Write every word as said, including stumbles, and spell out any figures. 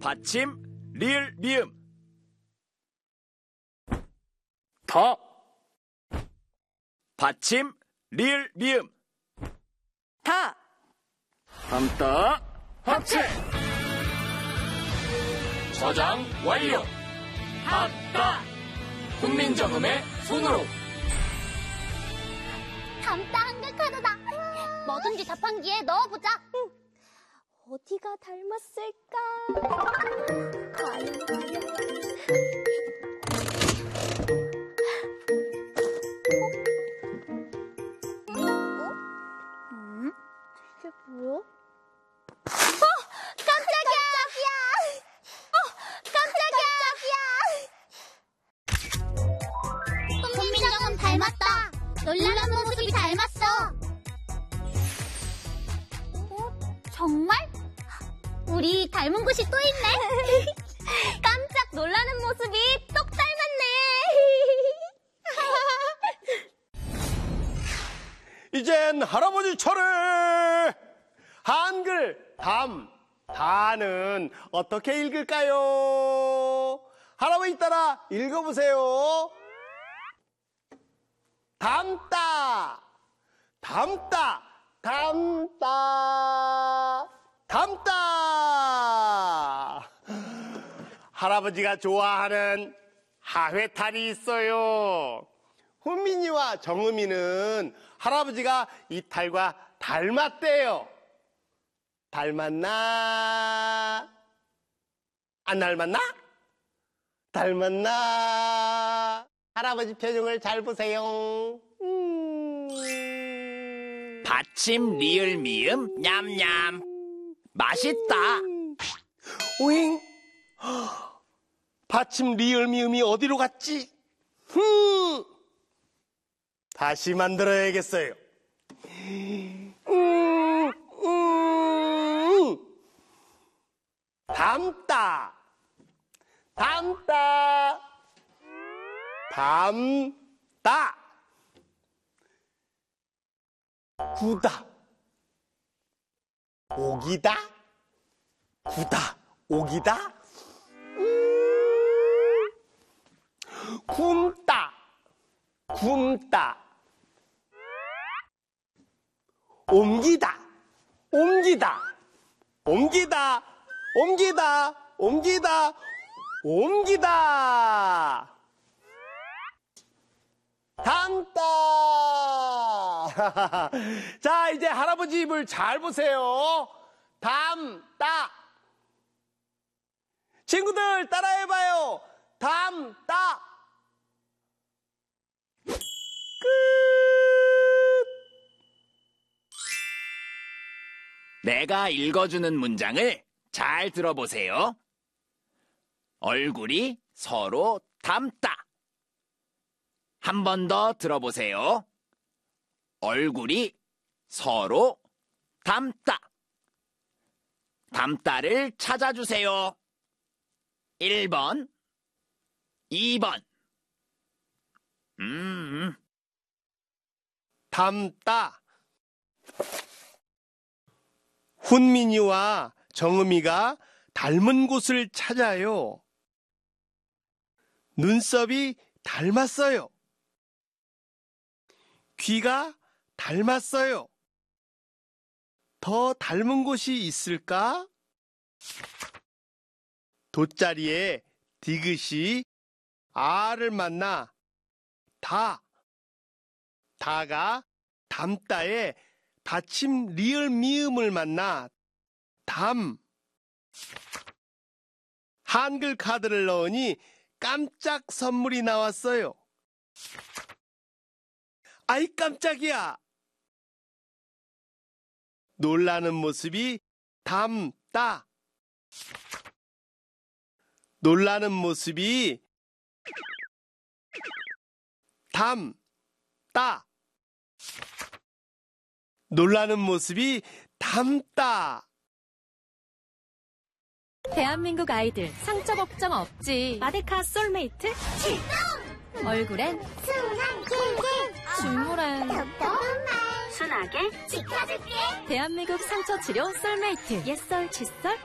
받침 리을 미음. 더. 받침 리을 미음. 다. 담다. 합체. 저장 완료. 담다. 훈민정음의 손으로. 담다 한글 카드다. 뭐든지 자판기에 넣어보자. 어디가 닮았을까? 과연... 음? 이게 뭐야? 어! 깜짝이야! 깜짝이야! 어! 깜짝이야! 훈민정음 닮았다. 놀라는 모습이 닮았어. 어? 정말? 우리 닮은 곳이 또 있네. 깜짝 놀라는 모습이 똑 닮았네. 이젠 할아버지 차례. 한글 담, 다는 어떻게 읽을까요? 할아버지 따라 읽어보세요. 담다, 담다, 담다, 담다. 할아버지가 좋아하는 하회탈이 있어요. 훈민이와 정음이는 할아버지가 이 탈과 닮았대요. 닮았나? 안 닮았나? 닮았나? 할아버지 표정을 잘 보세요. 음... 받침 리을 미음 냠냠. 맛있다. 오잉? 받침 리을 미음이 어디로 갔지? 흠. 다시 만들어야겠어요. 음, 음. 담다, 담다, 담다. 구다, 오기다, 구다, 오기다. 음. 굼다, 굼다. 옮기다, 옮기다, 옮기다, 옮기다, 옮기다, 옮기다. 담다. 자, 이제 할아버지 입을 잘 보세요. 담다. 친구들 따라해봐요. 담다. 끝. 내가 읽어주는 문장을 잘 들어보세요. 얼굴이 서로 닮다. 한 번 더 들어보세요. 얼굴이 서로 닮다. 닮다를 찾아주세요. 일 번, 이 번. 음. 담다. 훈민이와 정음이가 닮은 곳을 찾아요. 눈썹이 닮았어요. 귀가 닮았어요. 더 닮은 곳이 있을까? 돗자리에 디귿이 아를 만나 다. 다가 담다에 받침 리을 미음을 만나 담. 한글 카드를 넣으니 깜짝 선물이 나왔어요. 아이 깜짝이야. 놀라는 모습이 담다. 놀라는 모습이 담다. 놀라는 모습이 담다. 대한민국 아이들 상처 걱정 없지. 마데카 솔메이트 출동! 얼굴엔 순한 꿀꿀 줄무란 톡톡한 말 순하게 지켜줄게. 대한민국 상처 치료 솔메이트 옛설 칫솔